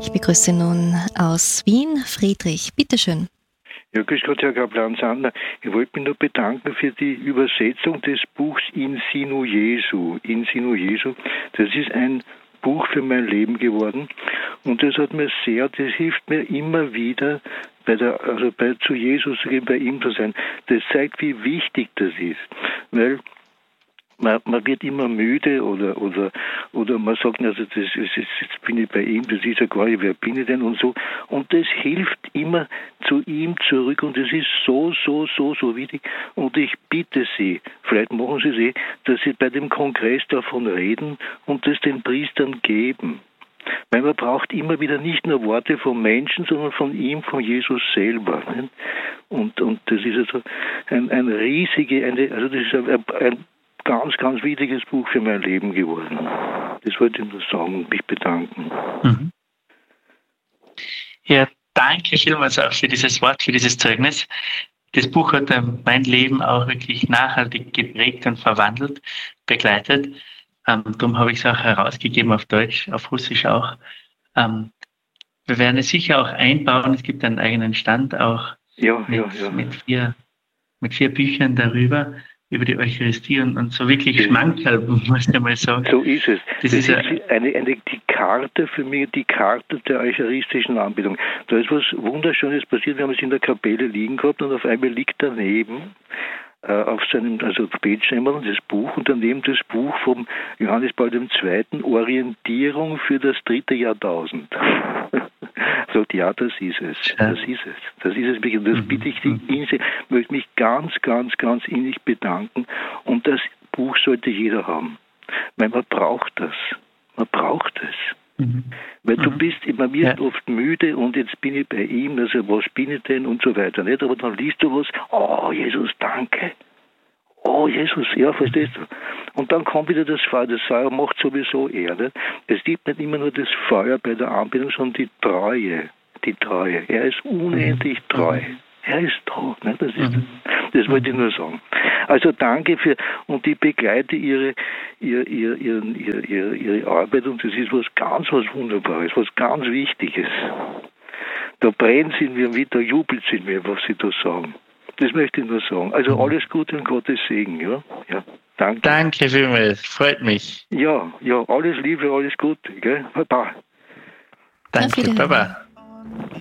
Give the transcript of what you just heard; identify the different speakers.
Speaker 1: Ich begrüße nun aus Wien Friedrich. Bitteschön.
Speaker 2: Ja, grüß Gott, Herr Kaplan-Sandner. Ich wollte mich nur bedanken für die Übersetzung des Buchs In Sinu Jesu. In Sinu Jesu. Das ist ein Buch für mein Leben geworden. Und das hat mir das hilft mir immer wieder, zu Jesus zu gehen, bei ihm zu sein. Das zeigt, wie wichtig das ist. Weil man wird immer müde oder man sagt, also jetzt bin ich bei ihm, das ist ja gar nicht, wer bin ich denn und so. Und das hilft immer zu ihm zurück und das ist so wichtig. Und ich bitte Sie, vielleicht machen Sie es dass Sie bei dem Kongress davon reden und das den Priestern geben. Weil man braucht immer wieder nicht nur Worte vom Menschen, sondern von ihm, von Jesus selber. Und das ist also das ist ein ganz wichtiges Buch für mein Leben geworden. Das wollte ich nur sagen und mich bedanken.
Speaker 3: Mhm. Ja, danke vielmals auch für dieses Wort, für dieses Zeugnis. Das Buch hat mein Leben auch wirklich nachhaltig geprägt und verwandelt, begleitet. Darum habe ich es auch herausgegeben auf Deutsch, auf Russisch auch. Wir werden es sicher auch einbauen. Es gibt einen eigenen Stand auch mit 4 Büchern darüber, über die Eucharistie und so wirklich Schmankerl, muss ich mal sagen.
Speaker 2: So ist es. Das ist die Karte für mich, die Karte der eucharistischen Anbetung. Da ist was Wunderschönes passiert. Wir haben es in der Kapelle liegen gehabt und auf einmal liegt daneben auf seinem Betschemmel das Buch und daneben das Buch vom Johannes Paul II. Orientierung für das 3. Jahrtausend. Sagt, ja, das ist es. Das ist es. Das bitte ich Sie, möchte mich ganz innig bedanken. Und das Buch sollte jeder haben. Weil man braucht das. Man braucht es. Weil du bist, man wird oft müde und jetzt bin ich bei ihm, also was bin ich denn und so weiter. Nicht? Aber dann liest du was, oh Jesus, danke. Oh Jesus, ja, verstehst du? Und dann kommt wieder das Feuer macht sowieso er. Nicht? Es gibt nicht immer nur das Feuer bei der Anbetung, sondern die Treue. Er ist unendlich treu. Er ist treu. Ne? Das wollte ich nur sagen. Also danke und ich begleite ihre Arbeit und das ist was Wunderbares, was ganz Wichtiges. Da brennt es in mir mit, da jubelt es in mir, was Sie da sagen. Das möchte ich nur sagen. Also alles Gute und Gottes Segen, ja? Ja, danke.
Speaker 3: Danke vielmals, freut mich.
Speaker 2: Ja, alles Liebe, alles Gute, gell? Baba.
Speaker 3: Danke, Baba.